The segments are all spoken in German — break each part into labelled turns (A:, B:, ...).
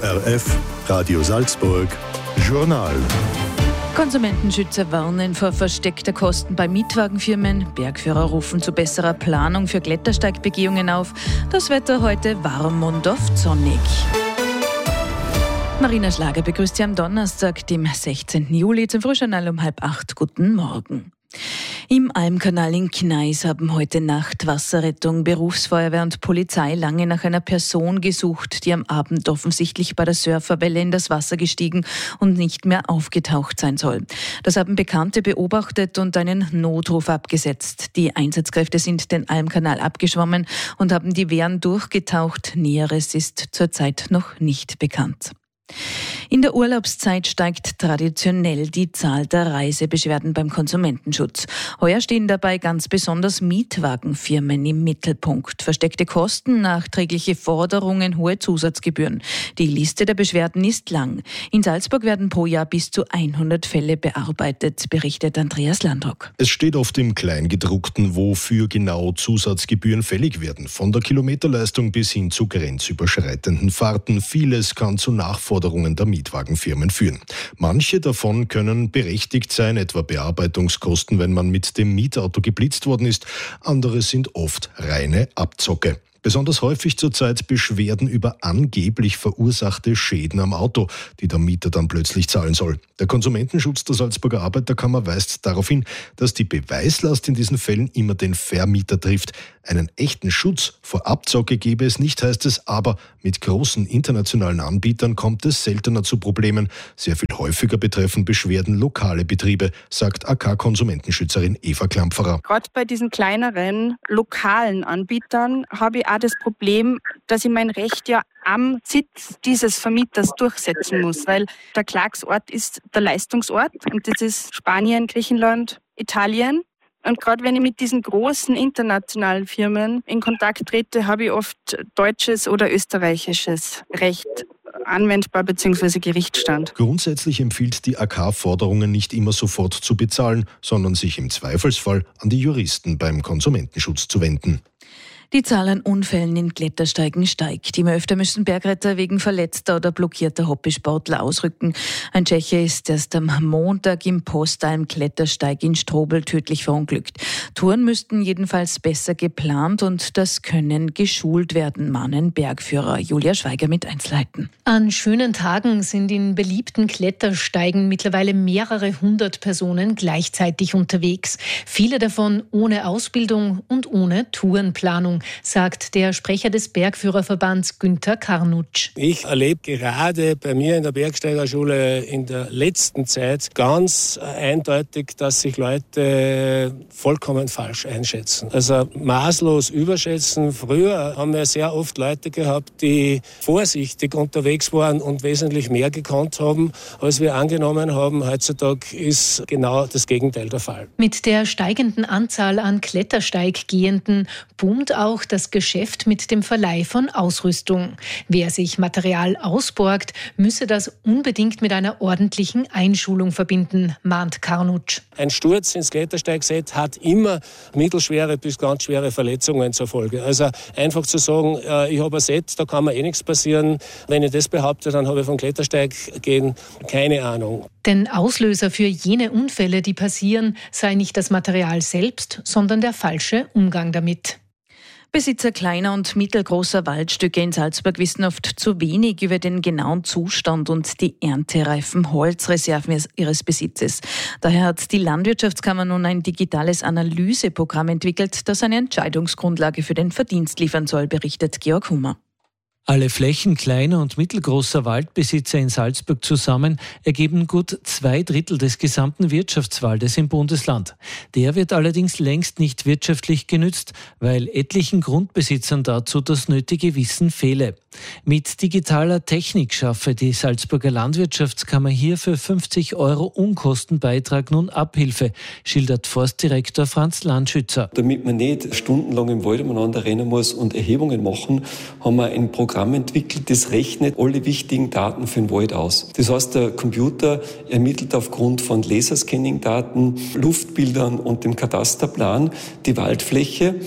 A: ORF Radio Salzburg Journal.
B: Konsumentenschützer warnen vor versteckter Kosten bei Mietwagenfirmen. Bergführer rufen zu besserer Planung für Klettersteigbegehungen auf. Das Wetter heute warm und oft sonnig. Marina Schlager begrüßt Sie am Donnerstag, dem 16. Juli, zum Frühjournal um 7:30. Guten Morgen. Im Almkanal in Gneis haben heute Nacht Wasserrettung, Berufsfeuerwehr und Polizei lange nach einer Person gesucht, die am Abend offensichtlich bei der Surferwelle in das Wasser gestiegen und nicht mehr aufgetaucht sein soll. Das haben Bekannte beobachtet und einen Notruf abgesetzt. Die Einsatzkräfte sind den Almkanal abgeschwommen und haben die Wehren durchgetaucht. Näheres ist zurzeit noch nicht bekannt. In der Urlaubszeit steigt traditionell die Zahl der Reisebeschwerden beim Konsumentenschutz. Heuer stehen dabei ganz besonders Mietwagenfirmen im Mittelpunkt. Versteckte Kosten, nachträgliche Forderungen, hohe Zusatzgebühren. Die Liste der Beschwerden ist lang. In Salzburg werden pro Jahr bis zu 100 Fälle bearbeitet, berichtet Andreas Landrock.
C: Es steht oft im Kleingedruckten, wofür genau Zusatzgebühren fällig werden. Von der Kilometerleistung bis hin zu grenzüberschreitenden Fahrten. Vieles kann zu Nachforderungen der Mietwagenfirmen führen. Manche davon können berechtigt sein, etwa Bearbeitungskosten, wenn man mit dem Mietauto geblitzt worden ist. Andere sind oft reine Abzocke. Besonders häufig zurzeit Beschwerden über angeblich verursachte Schäden am Auto, die der Mieter dann plötzlich zahlen soll. Der Konsumentenschutz der Salzburger Arbeiterkammer weist darauf hin, dass die Beweislast in diesen Fällen immer den Vermieter trifft. Einen echten Schutz vor Abzocke gebe es nicht, heißt es, aber mit großen internationalen Anbietern kommt es seltener zu Problemen. Sehr viel häufiger betreffen Beschwerden lokale Betriebe, sagt AK-Konsumentenschützerin Eva Klampferer.
D: Gerade bei diesen kleineren, lokalen Anbietern habe ich auch das Problem, dass ich mein Recht ja am Sitz dieses Vermieters durchsetzen muss, weil der Klagsort ist der Leistungsort und das ist Spanien, Griechenland, Italien. Und gerade wenn ich mit diesen großen internationalen Firmen in Kontakt trete, habe ich oft deutsches oder österreichisches Recht anwendbar bzw. Gerichtsstand.
C: Grundsätzlich empfiehlt die AK, Forderungen nicht immer sofort zu bezahlen, sondern sich im Zweifelsfall an die Juristen beim Konsumentenschutz zu wenden.
B: Die Zahl an Unfällen in Klettersteigen steigt. Immer öfter müssen Bergretter wegen verletzter oder blockierter Hobbysportler ausrücken. Ein Tscheche ist erst am Montag im Postalm-Klettersteig in Strobl tödlich verunglückt. Touren müssten jedenfalls besser geplant und das Können geschult werden, mahnen Bergführer. Julia Schweiger mit Einzelheiten.
E: An schönen Tagen sind in beliebten Klettersteigen mittlerweile mehrere hundert Personen gleichzeitig unterwegs. Viele davon ohne Ausbildung und ohne Tourenplanung, sagt der Sprecher des Bergführerverbands Günther Karnutsch.
F: Ich erlebe gerade bei mir in der Bergsteigerschule in der letzten Zeit ganz eindeutig, dass sich Leute vollkommen falsch einschätzen. Also maßlos überschätzen. Früher haben wir sehr oft Leute gehabt, die vorsichtig unterwegs waren und wesentlich mehr gekonnt haben, als wir angenommen haben. Heutzutage ist genau das Gegenteil der Fall.
E: Mit der steigenden Anzahl an Klettersteiggehenden boomt auch das Geschäft mit dem Verleih von Ausrüstung. Wer sich Material ausborgt, müsse das unbedingt mit einer ordentlichen Einschulung verbinden, mahnt Karnutsch.
F: Ein Sturz ins Klettersteigset hat immer mittelschwere bis ganz schwere Verletzungen zur Folge. Also einfach zu sagen, ich habe ein Set, da kann mir nichts passieren. Wenn ich das behaupte, dann habe ich vom Klettersteig gehen keine Ahnung.
E: Denn Auslöser für jene Unfälle, die passieren, sei nicht das Material selbst, sondern der falsche Umgang damit.
B: Besitzer kleiner und mittelgroßer Waldstücke in Salzburg wissen oft zu wenig über den genauen Zustand und die erntereifen Holzreserven ihres Besitzes. Daher hat die Landwirtschaftskammer nun ein digitales Analyseprogramm entwickelt, das eine Entscheidungsgrundlage für den Verdienst liefern soll, berichtet Georg Hummer.
G: Alle Flächen kleiner und mittelgroßer Waldbesitzer in Salzburg zusammen ergeben gut 2/3 des gesamten Wirtschaftswaldes im Bundesland. Der wird allerdings längst nicht wirtschaftlich genützt, weil etlichen Grundbesitzern dazu das nötige Wissen fehle. Mit digitaler Technik schaffe die Salzburger Landwirtschaftskammer hier für 50 € Unkostenbeitrag nun Abhilfe, schildert Forstdirektor Franz Landschützer.
H: Damit man nicht stundenlang im Wald umeinander rennen muss und Erhebungen machen, haben wir ein Programm entwickelt, das rechnet alle wichtigen Daten für den Wald aus. Das heißt, der Computer ermittelt aufgrund von Laserscanning-Daten, Luftbildern und dem Katasterplan die Waldfläche.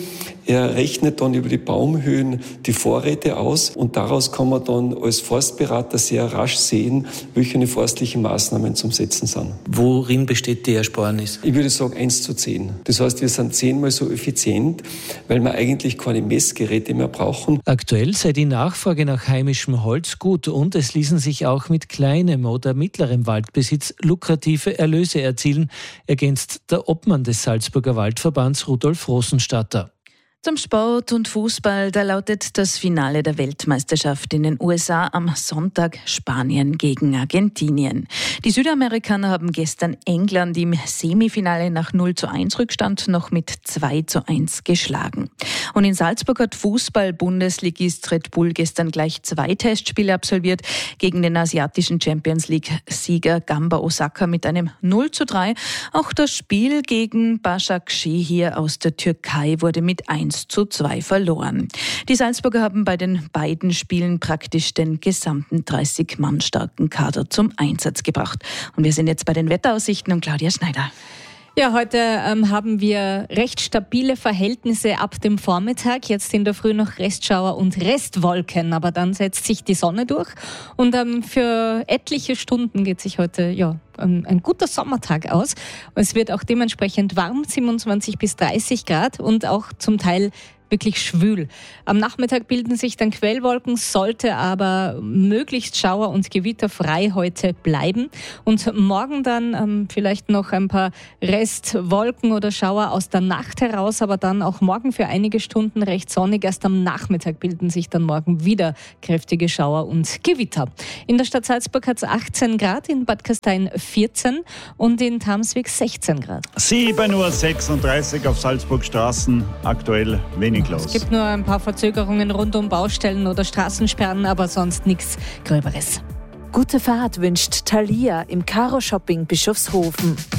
H: Er rechnet dann über die Baumhöhen die Vorräte aus und daraus kann man dann als Forstberater sehr rasch sehen, welche forstlichen Maßnahmen zum Setzen sind.
I: Worin besteht die Ersparnis?
H: Ich würde sagen 1:10. Das heißt, wir sind 10-mal so effizient, weil wir eigentlich keine Messgeräte mehr brauchen.
G: Aktuell sei die Nachfrage nach heimischem Holz gut und es ließen sich auch mit kleinem oder mittlerem Waldbesitz lukrative Erlöse erzielen, ergänzt der Obmann des Salzburger Waldverbands Rudolf Rosenstatter.
B: Zum Sport und Fußball, da lautet das Finale der Weltmeisterschaft in den USA am Sonntag Spanien gegen Argentinien. Die Südamerikaner haben gestern England im Semifinale nach 0:1 Rückstand noch mit 2:1 geschlagen. Und in Salzburg hat Fußball-Bundesligist Red Bull gestern gleich 2 Testspiele absolviert gegen den asiatischen Champions-League-Sieger Gamba Osaka mit einem 0:3. Auch das Spiel gegen Başakşehir aus der Türkei wurde mit 1:2 verloren. Die Salzburger haben bei den beiden Spielen praktisch den gesamten 30 Mann starken Kader zum Einsatz gebracht. Und wir sind jetzt bei den Wetteraussichten und Claudia Schneider.
J: Ja, heute haben wir recht stabile Verhältnisse ab dem Vormittag. Jetzt in der Früh noch Restschauer und Restwolken, aber dann setzt sich die Sonne durch. Und für etliche Stunden geht sich heute ein guter Sommertag aus. Es wird auch dementsprechend warm, 27 bis 30 Grad und auch zum Teil wirklich schwül. Am Nachmittag bilden sich dann Quellwolken, sollte aber möglichst Schauer und Gewitter frei heute bleiben. Und morgen dann vielleicht noch ein paar Restwolken oder Schauer aus der Nacht heraus, aber dann auch morgen für einige Stunden recht sonnig. Erst am Nachmittag bilden sich dann morgen wieder kräftige Schauer und Gewitter. In der Stadt Salzburg hat es 18 Grad, in Bad Gastein 14 und in Tamswig 16 Grad.
K: 7:36 Uhr auf Salzburgstraßen, aktuell wenig los.
J: Es gibt nur ein paar Verzögerungen rund um Baustellen oder Straßensperren, aber sonst nichts Gröberes.
L: Gute Fahrt wünscht Thalia im Karo Shopping Bischofshofen.